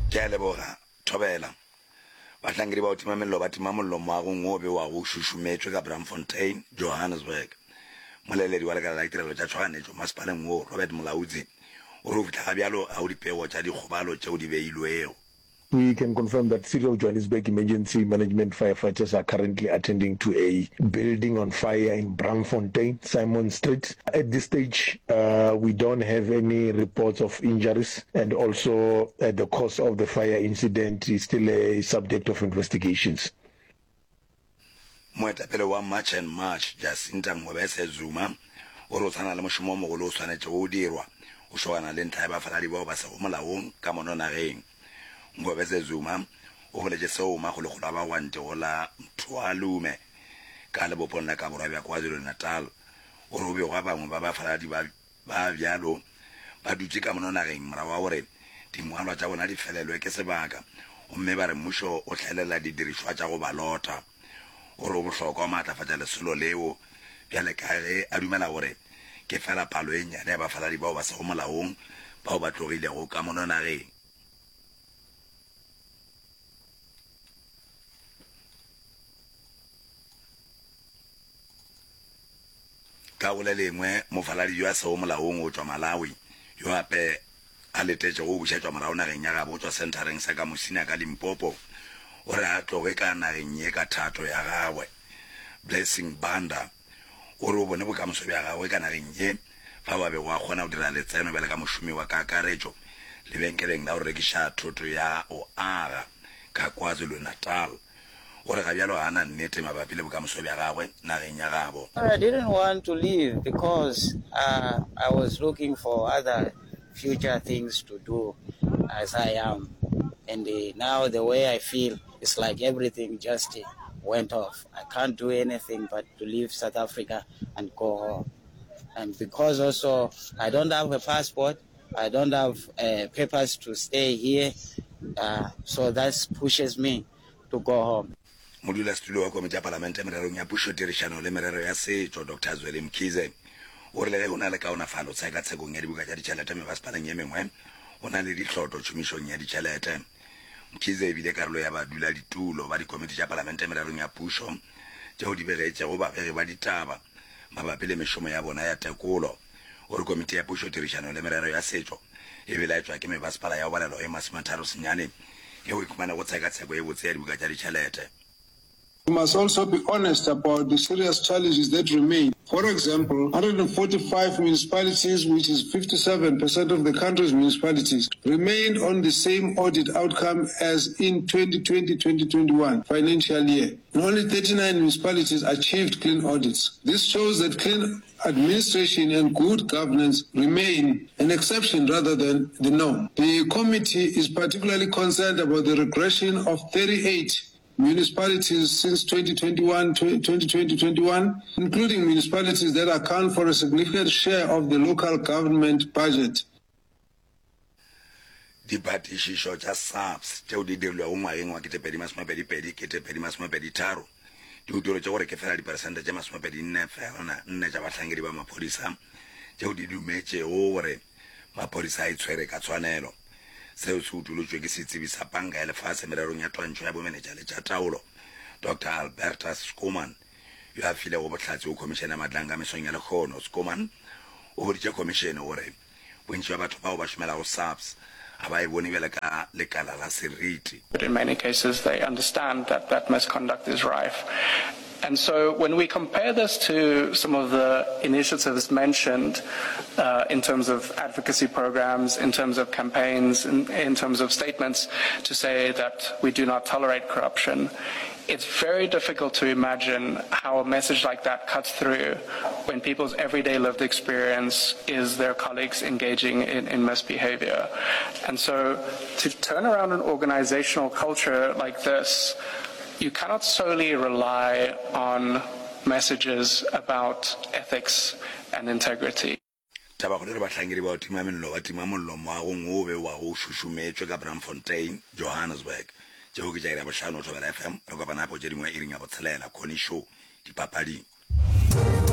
ke a leboga Thobela batlangedi ba o tima mello ba tima mollo moago ngobe wa go shushumetswe ka Braamfontein Johannesburg moleledi wa lekala la ditirelo tša tshwanetšo masepaleng wo Robert Molaudzi o re o fitlha ga bjalo a o dipego tša dikgobalo tšeo di beilwego. We can confirm that City of Johannesburg Emergency Management firefighters are currently attending to a building on fire in Braamfontein, Simon Street. At this stage, we don't have any reports of injuries, and also the cause of the fire incident is still a subject of investigations. Moetapele wa March and March Jacinta Ngobese Zuma o re o tshwana le mošomo o mogolo o tshwanetše go dirwa o šogana le ntlha ya bafaladi bao ba sego molaong ka mononageng. Ngobese Zuma o boletše seo magologolo a ba gwante go la Mthwalume ka lebopong la Kaborwa bja KwaZulu-Natal o re o bego a bangwe ba bafaladi ba bjalo ba dutše ka mononageng morago wa gore dingwalwa tša bona di felelwe ke sebaka gomme ba re mmušo o tlhelela didirišwa tša go ba lota o re o bohlokwa o maatlafatša lesolo leo bjale ka ge a dumela gore ke fela palo e nnyane ya bafaladi bao ba sego molaong bao ba tlogilego ka mononageng. Ka go le lengwe mofaladi yo a sego molaong o tšwa Malawi yo ape a letetše go bušetšwa morago nageng ya gabo o tšwa centereng sa ka Mosina ka Limpopo o re a tloge ka nageng ye ka thato ya gagwe. Blessing Banda o re o bone bokamoso bja gagwe ka nageng ye fa ba bego a kgona go dira letseno bjale ka mošomi wa kakaretšo lebenkeleng la go rekiša thoto ya o aga ka KwaZulu-Natal. I didn't want to leave because I was looking for other future things to do as I am. And now the way I feel, it's like everything just went off. I can't do anything but to leave South Africa and go home. And because also I don't have a passport, I don't have papers to stay here, so that pushes me to go home. Modula studio wa komiti ya parlamente mererong ya pušo tirišano le merero ya setšo Dr. Zweli Mkhize o rile go na le kaonafalo tsa ka tshekong ya dibuka tša ditšhelete mebasepaleng ye mengwe go na le ditlhotlo tšhomišong ya ditšhelete. Mkhize e bile karolo ya badula ditulo ba dikomiti tša parlamente mererong ya pušo tšeo di begetšego babegi ba ditaba mabapi le mešomo ya bona ya tekolo o re komiti ya pušo tirišano le merero ya setšo e belaetšwa ke mebasepala ya go balelo e masometharo senyane yeo e khumana go tshekatsheko e botse ya dibuka tša ditšhelete. We must also be honest about the serious challenges that remain. For example, 145 municipalities, which is 57% of the country's municipalities, remained on the same audit outcome as in 2020-2021 financial year. And only 39 municipalities achieved clean audits. This shows that clean administration and good governance remain an exception rather than the norm. The committee is particularly concerned about the regression of 38 municipalities since 2020-2021, including municipalities that account for a significant share of the local government budget. Dipatišišo tša SAPS tšeo di dirilwego ngwageng wa 2022-2023 di utoletše gore ke fela diperesente tše 24 tša bahlankedi ba maphodisa tšeo di dumetšego gore maphodisa a itshwere ka tshwanelo. Seo se utolotšwe ke setsebi sa panka ya lefase mererong ya twantšho ya bomenetša le tša taolo Dr. Albertus Schoeman yo a filego bohlatse go khomišene ya matlang ka mesong ya lekgono. Schoeman o boditše khomišene gore bontši ba batho bao ba šomelago SAPS a ba e bone bjale ka lekala la seriti. But in many cases they understand that misconduct is rife. And so when we compare this to some of the initiatives mentioned in terms of advocacy programs, in terms of campaigns, in terms of statements to say that we do not tolerate corruption, it's very difficult to imagine how a message like that cuts through when people's everyday lived experience is their colleagues engaging in misbehavior. And so to turn around an organizational culture like this, you cannot solely rely on messages about ethics and integrity. Taba go le batlhankedi ba tima mello ba tima mollo moagong o be wa go šušumetšwe ka Braamfontein Johannesburg tšeo ke tša ira bohlano Thobela FM re kopana po tše dingwe e ring ya botshelela Connie Show dipapading.